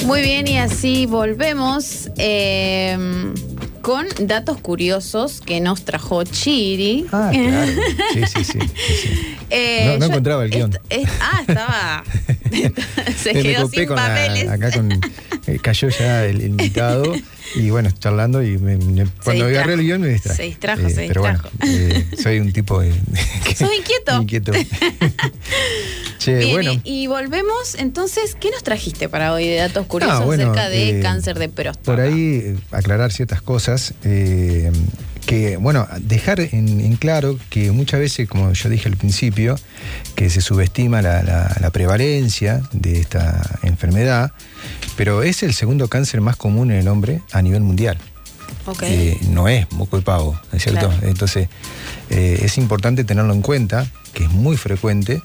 Muy bien, y así volvemos con datos curiosos que nos trajo Chiri. Ah, claro. Sí. No encontraba el guión. Estaba. Se quedó sin papeles. Cayó ya el invitado. Y bueno, charlando y cuando agarré el guión me distraje. Se distrajo. Pero bueno, soy un tipo ¿Sos inquieto? Che, bien, bueno. Y volvemos, entonces, ¿qué nos trajiste para hoy de datos curiosos acerca de cáncer de próstata? Por ahí aclarar ciertas cosas, que, bueno, dejar en claro que muchas veces, como yo dije al principio, que se subestima la prevalencia de esta enfermedad, pero es el segundo cáncer más común en el hombre a nivel mundial. Okay. No es moco de pavo, ¿no es cierto? Claro. Entonces, es importante tenerlo en cuenta, que es muy frecuente.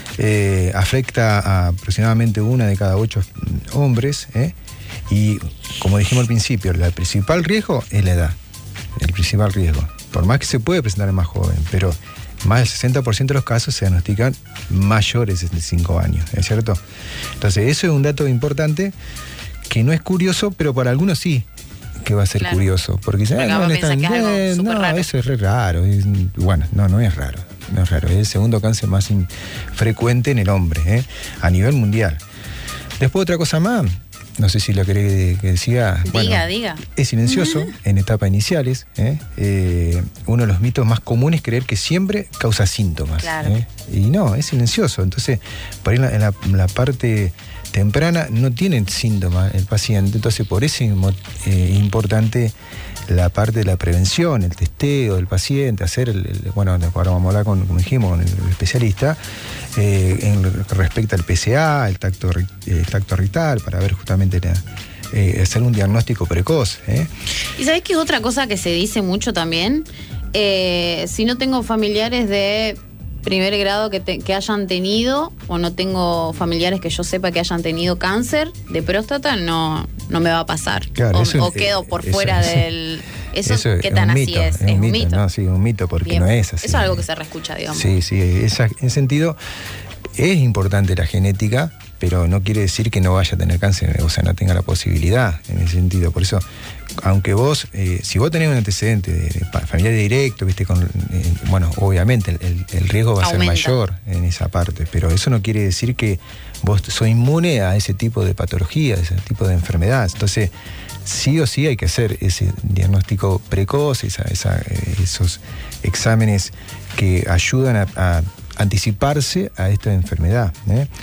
Afecta a aproximadamente 1 de cada 8 hombres, y como dijimos al principio, el principal riesgo es la edad. El principal riesgo. Por más que se puede presentar en más joven, pero más del 60% de los casos se diagnostican mayores de 65 años, ¿es cierto? Entonces, eso es un dato importante que no es curioso, pero para algunos sí que va a ser curioso. Porque dicen, no eso es re raro. Bueno, no es raro. No es raro. Es el segundo cáncer más frecuente en el hombre, a nivel mundial. Después, otra cosa más. No sé si lo querés que decía. Diga. Es silencioso en etapas iniciales. Uno de los mitos más comunes es creer que siempre causa síntomas. Claro. Y no, es silencioso. Entonces, por ahí en la parte temprana no tiene síntomas el paciente. Entonces, por eso es importante la parte de la prevención, el testeo del paciente, hacer bueno, ahora vamos a hablar como dijimos, con el especialista, respecto al PSA, el tacto rectal, para ver justamente hacer un diagnóstico precoz. ¿Y sabés qué es otra cosa que se dice mucho también? Si no tengo familiares de primer grado que hayan tenido, o no tengo familiares que yo sepa que hayan tenido cáncer de próstata, no me va a pasar. Claro, o quedo por fuera del... Eso ¿qué tan así es? Es un mito. No, sí, un mito, porque no es así. Eso es algo que se reescucha, digamos. Sí, en ese sentido es importante la genética, pero no quiere decir que no vaya a tener cáncer, o sea, no tenga la posibilidad en ese sentido. Por eso, aunque vos, si vos tenés un antecedente de familiar directo, viste, bueno, obviamente el riesgo va a ser mayor en esa parte, pero eso no quiere decir que vos sos inmune a ese tipo de patologías, ese tipo de enfermedades. Entonces, sí o sí hay que hacer ese diagnóstico precoz, esos exámenes que ayudan a anticiparse a esta enfermedad.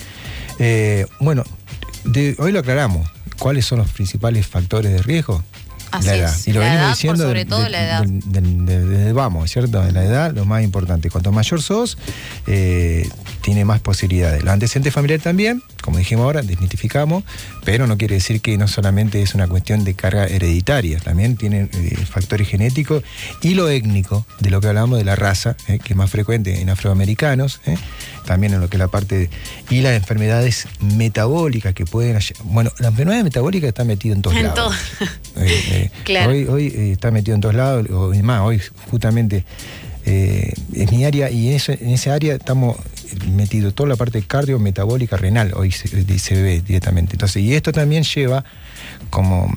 Bueno, hoy lo aclaramos. ¿Cuáles son los principales factores de riesgo? Así la edad. Es. Y lo la venimos edad, diciendo sobre todo la edad. Vamos, ¿cierto? La edad, lo más importante. Cuanto mayor sos, tiene más posibilidades. Los antecedentes familiares también, como dijimos ahora, desmitificamos, pero no quiere decir que no solamente es una cuestión de carga hereditaria, también tienen factores genéticos y lo étnico, de lo que hablamos de la raza, que es más frecuente en afroamericanos, también en lo que es la parte y las enfermedades metabólicas que pueden... Bueno, las enfermedades metabólicas están metidas en todos lados. Claro. Hoy está metido en todos lados, y más, hoy justamente es mi área, y en esa área estamos metidos toda la parte cardiometabólica renal, hoy se ve directamente. Entonces, y esto también lleva como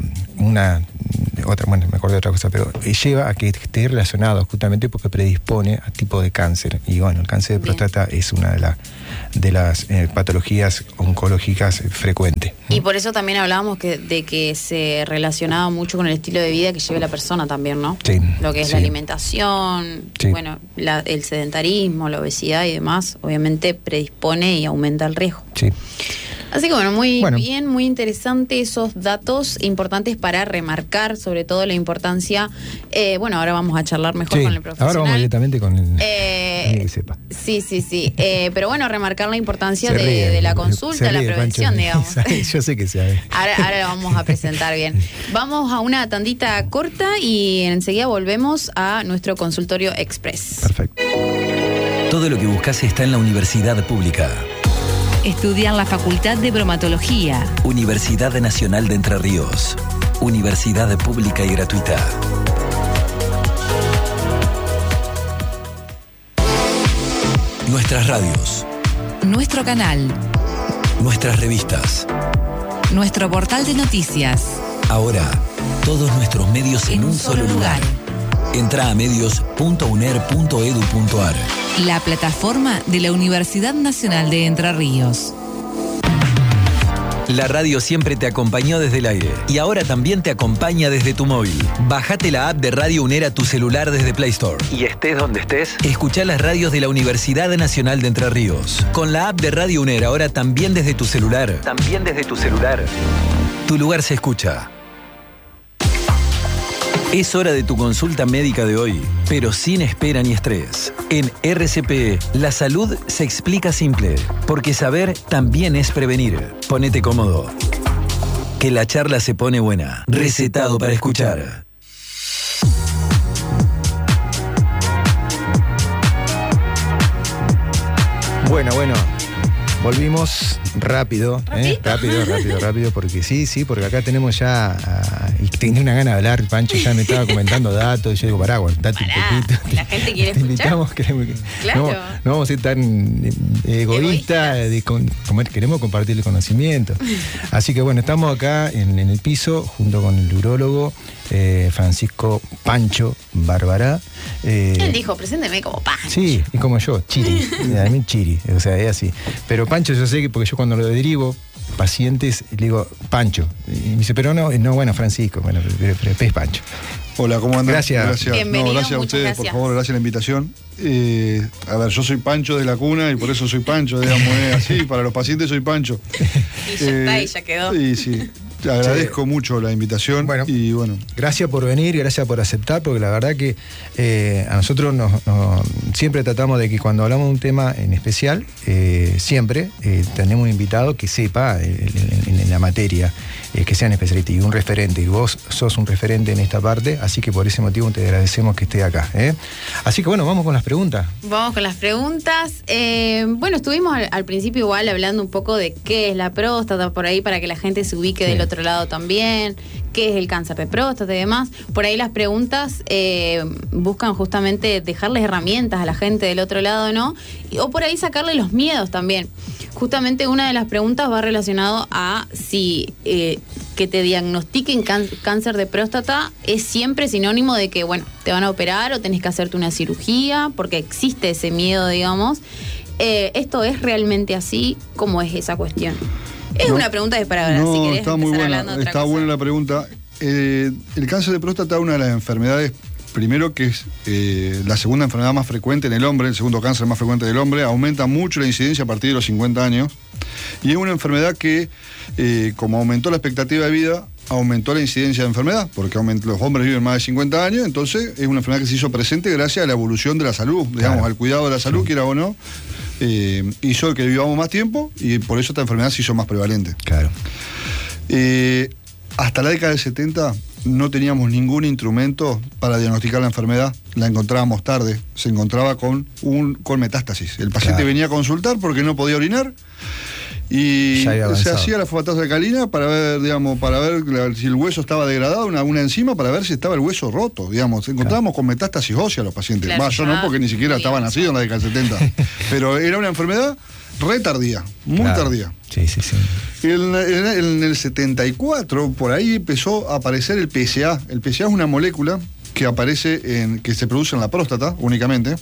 bueno, me acuerdo de otra cosa, pero lleva a que esté relacionado justamente porque predispone a tipo de cáncer. Y bueno, el cáncer de próstata es una de las patologías oncológicas frecuentes. Y por eso también hablábamos de que se relacionaba mucho con el estilo de vida que lleve la persona también, ¿no? Sí. Lo que es la alimentación, bueno, el sedentarismo, la obesidad y demás, obviamente predispone y aumenta el riesgo. Sí. Así que bueno, muy bien, muy interesante esos datos importantes para remarcar, sobre todo la importancia. Bueno, ahora vamos a charlar mejor con el profesional. Ahora vamos directamente con el que sepa. Sí. Pero bueno, remarcar la importancia de la consulta, la prevención, Pancho, digamos. Yo sé que sabe. Ahora lo vamos a presentar bien. Vamos a una tandita corta y enseguida volvemos a nuestro consultorio express. Perfecto. Todo lo que buscas está en la Universidad Pública. Estudia en la Facultad de Bromatología. Universidad Nacional de Entre Ríos. Universidad pública y gratuita. Nuestras radios. Nuestro canal. Nuestras revistas. nuestro portal de noticias. Ahora, todos nuestros medios en un solo lugar. Entra a medios.uner.edu.ar. La plataforma de la Universidad Nacional de Entre Ríos. La radio siempre te acompañó desde el aire y ahora también te acompaña desde tu móvil. Bajate la app de Radio UNER a tu celular desde Play Store. Y estés donde estés, escuchá las radios de la Universidad Nacional de Entre Ríos. Con la app de Radio UNER ahora también desde tu celular. Tu lugar se escucha. Es hora de tu consulta médica de hoy, pero sin espera ni estrés. En RCP, la salud se explica simple, porque saber también es prevenir. Ponete cómodo, que la charla se pone buena. Recetado para escuchar. Bueno. Volvimos rápido, rápido, porque sí, porque acá tenemos ya, y tenía una gana de hablar, Pancho ya me estaba comentando datos, y yo digo, pará, aguantate un poquito. La gente quiere escuchar. Claro. No vamos a ser tan egoístas, queremos compartir el conocimiento. Así que bueno, estamos acá en el piso, junto con el urólogo Francisco Pancho Barbará. Él dijo, presénteme como Pancho. Sí, y como yo, Chiri, a mí Chiri, o sea, es así. Pero Pancho yo sé que, porque yo cuando lo derivo pacientes, le digo, Pancho. Y me dice, pero no, bueno, Francisco, bueno, pero es Pancho. Hola, ¿cómo andan? Gracias. Bienvenido, gracias a ustedes, gracias. por favor, gracias a la invitación. A ver, yo soy Pancho de la cuna y por eso soy Pancho, digamos, así, para los pacientes soy Pancho. Y ya está, y ya quedó. Y sí. Te agradezco mucho la invitación. Bueno, y bueno. Gracias por venir, gracias por aceptar, porque la verdad que a nosotros siempre tratamos de que cuando hablamos de un tema en especial, siempre tenemos un invitado que sepa en la materia, que sea un especialista y un referente, y vos sos un referente en esta parte, así que por ese motivo te agradecemos que estés acá. Así que bueno, vamos con las preguntas. Vamos con las preguntas. Bueno, estuvimos al principio igual hablando un poco de qué es la próstata, por ahí para que la gente se ubique del otro lado también, qué es el cáncer de próstata y demás. Por ahí las preguntas buscan justamente dejarles herramientas a la gente del otro lado, ¿no? O por ahí sacarle los miedos también. Justamente una de las preguntas va relacionado a si que te diagnostiquen cáncer de próstata es siempre sinónimo de que, bueno, te van a operar o tenés que hacerte una cirugía, porque existe ese miedo, digamos. ¿Esto es realmente así? ¿Cómo es esa cuestión? Es una pregunta disparadora, si querés está muy buena, está buena la pregunta. El cáncer de próstata es una de las enfermedades, primero que es la segunda enfermedad más frecuente en el hombre, el segundo cáncer más frecuente del hombre, aumenta mucho la incidencia a partir de los 50 años, y es una enfermedad que, como aumentó la expectativa de vida, aumentó la incidencia de enfermedad, porque los hombres viven más de 50 años, entonces es una enfermedad que se hizo presente gracias a la evolución de la salud, digamos, al cuidado de la salud, quiera o no. Hizo que vivamos más tiempo y por eso esta enfermedad se hizo más prevalente. Claro. Hasta la década del 70 no teníamos ningún instrumento para diagnosticar la enfermedad, la encontrábamos tarde, se encontraba con metástasis. El paciente venía a consultar porque no podía orinar y se hacía la fosfatasa alcalina para ver, digamos, si el hueso estaba degradado, una enzima para ver si estaba el hueso roto, digamos. Encontrábamos con metástasis ósea a los pacientes. Claro, Yo no, porque ni siquiera estaba nacido en la década del 70. Pero era una enfermedad re tardía, muy tardía. Sí. En el 74, por ahí empezó a aparecer el PSA. El PSA es una molécula que que se produce en la próstata únicamente,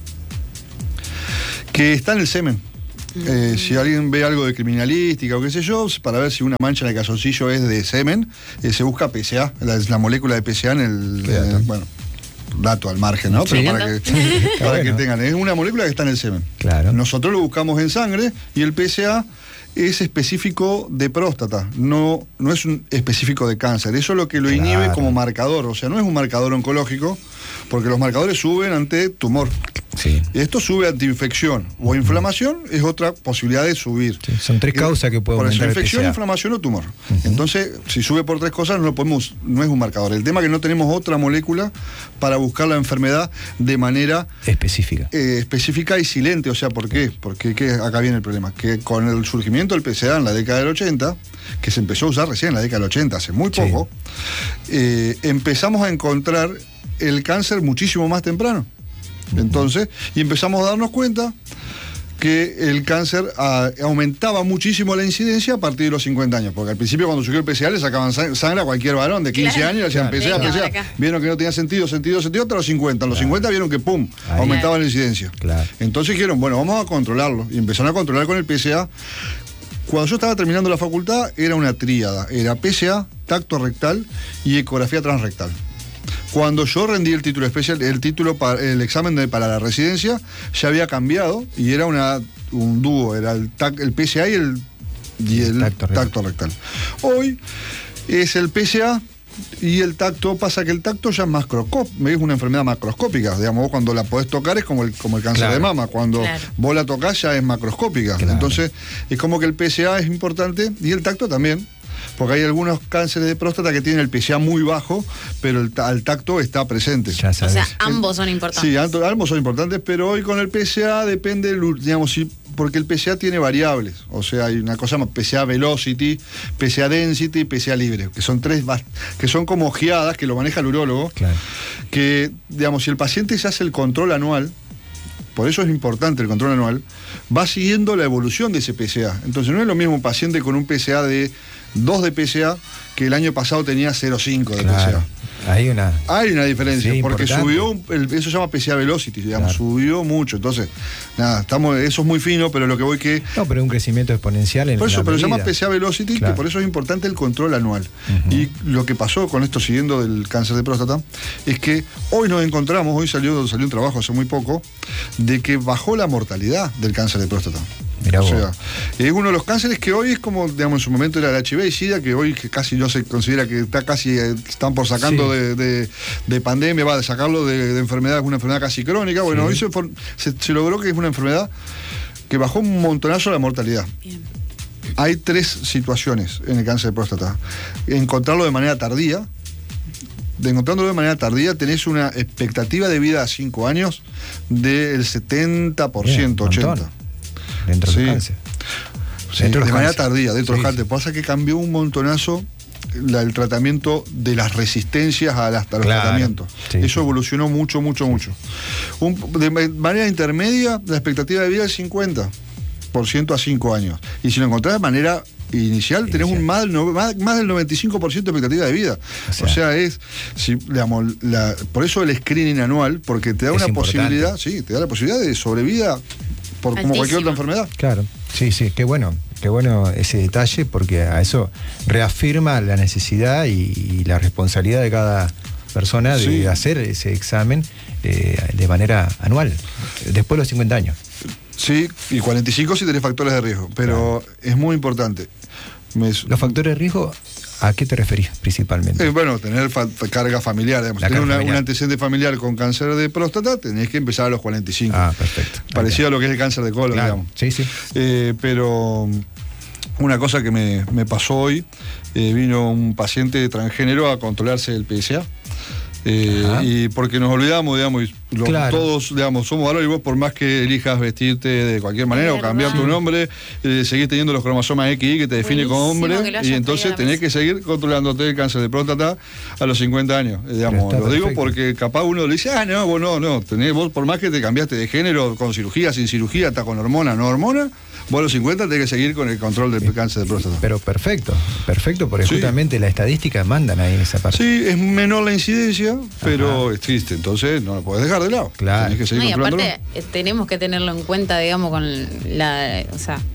que está en el semen. Si alguien ve algo de criminalística o qué sé yo, para ver si una mancha en el calzoncillo es de semen, se busca PSA, la molécula de PSA bueno, dato al margen, ¿no? Pero para que tengan, es una molécula que está en el semen. Claro. Nosotros lo buscamos en sangre y el PSA es específico de próstata, no es un específico de cáncer. Eso es lo que lo inhibe como marcador, o sea, no es un marcador oncológico, porque los marcadores suben ante tumor. Sí. Esto sube ante infección o inflamación, es otra posibilidad de subir. Sí, son tres causas que pueden aumentar el PSA. Infección, inflamación o tumor. Entonces, si sube por tres cosas, no es un marcador. El tema es que no tenemos otra molécula para buscar la enfermedad de manera específica y silente. O sea, ¿por qué? Porque acá viene el problema. Que con el surgimiento del PSA en la década del 80, que se empezó a usar recién en la década del 80, hace muy poco, empezamos a encontrar el cáncer muchísimo más temprano. Entonces, y empezamos a darnos cuenta que el cáncer aumentaba muchísimo la incidencia a partir de los 50 años, porque al principio cuando surgió el PSA le sacaban sangre a cualquier varón de 15 años, le hacían PSA, vieron que no tenía sentido, hasta los 50, en los 50 vieron que pum, aumentaba la incidencia. Entonces dijeron, bueno, vamos a controlarlo, y empezaron a controlar con el PSA. Cuando yo estaba terminando la facultad era una tríada, era PSA, tacto rectal y ecografía transrectal. Cuando yo rendí el título especial, el examen para la residencia ya había cambiado y era un dúo, era el PSA y el tacto rectal. Hoy es el PSA y el tacto, pasa que el tacto ya es una enfermedad macroscópica, digamos, vos cuando la podés tocar es como el cáncer de mama, cuando vos la tocás ya es macroscópica. Entonces es como que el PSA es importante y el tacto también. Porque hay algunos cánceres de próstata que tienen el PSA muy bajo, pero al tacto está presente. O sea, ambos son importantes. Sí, ambos son importantes, pero hoy con el PSA depende, digamos, porque el PSA tiene variables. O sea, hay una cosa más PSA velocity, PSA density y PSA libre, que son que son como ojeadas, que lo maneja el urólogo. Claro. Que, digamos, si el paciente se hace el control anual, por eso es importante el control anual, va siguiendo la evolución de ese PSA. Entonces no es lo mismo un paciente con un PSA de 2 de PSA que el año pasado tenía 0,5 de PSA. Hay una diferencia, sí, porque subió, eso se llama PSA velocity, digamos, subió mucho. Entonces, nada, eso es muy fino, pero lo que voy que... No, pero un crecimiento exponencial en por eso, pero se llama medida. PSA velocity, que por eso es importante el control anual. Y lo que pasó con esto, siguiendo del cáncer de próstata, es que hoy nos encontramos, hoy salió un trabajo hace muy poco, de que bajó la mortalidad del cáncer de próstata. O sea, es uno de los cánceres que hoy es como, digamos, en su momento era el HIV y SIDA, que hoy que casi no se considera que están por sacarlo de pandemia, de sacarlo de enfermedad, es una enfermedad casi crónica. Bueno, hoy se logró que es una enfermedad que bajó un montonazo la mortalidad. Bien. Hay 3 situaciones en el cáncer de próstata. Encontrarlo de manera tardía. Encontrándolo de manera tardía, tenés una expectativa de vida a 5 años del 70%, bien, 80%. Dentro del cáncer. Sí, de manera tardía, dentro del cáncer. Pasa que cambió un montonazo el tratamiento de las resistencias a los tratamientos. Eso evolucionó mucho. De manera intermedia, la expectativa de vida es 50% a 5 años. Y si lo encontrás de manera inicial, tenés más del 95% de expectativa de vida. O sea digamos, por eso el screening anual, porque te da una posibilidad, te da la posibilidad de sobrevida como cualquier otra enfermedad. Claro, sí, qué bueno ese detalle, porque a eso reafirma la necesidad y la responsabilidad de cada persona de hacer ese examen de manera anual, después de los 50 años. Sí, y 45 si tenés factores de riesgo, pero es muy importante. ¿Los factores de riesgo a qué te referís principalmente? Bueno, tener carga familiar, digamos. Tener un antecedente familiar con cáncer de próstata, tenés que empezar a los 45. Perfecto. Parecido a lo que es el cáncer de colon, digamos. Sí. Pero una cosa que me pasó hoy, vino un paciente transgénero a controlarse el PSA. Y porque nos olvidamos, digamos, todos, digamos, somos varones, y vos por más que elijas vestirte de cualquier manera o cambiar tu nombre, seguís teniendo los cromosomas XY que te define como hombre, y entonces tenés que seguir controlándote el cáncer de próstata a los 50 años, digamos. Lo digo porque capaz uno le dice, vos vos por más que te cambiaste de género, con cirugía, sin cirugía, hasta con hormona, no hormona, vos a los 50 tenés que seguir con el control del cáncer de próstata. Pero perfecto, porque justamente la estadística mandan ahí en esa parte. Sí, es menor la incidencia, pero existe, entonces no lo podés dejar de lado. Claro. Tenés que seguir controlándolo. Y aparte tenemos que tenerlo en cuenta, digamos, con